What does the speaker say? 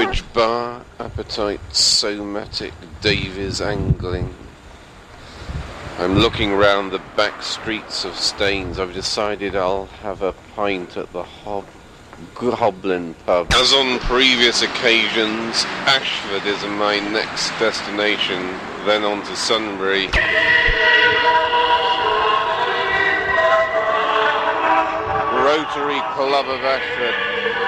Beach bar, appetite somatic, Davies angling. I'm looking round the back streets of Staines. I've decided I'll have a pint at the Goblin pub. As on previous occasions, Ashford is my next destination, then on to Sunbury. Rotary Club of Ashford.